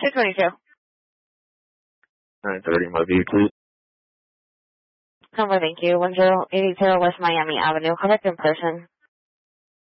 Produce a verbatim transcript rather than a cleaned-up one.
two twenty-two. nine thirty, my view, please. Number, thank you. one zero eight zero West Miami Avenue. Correct in person.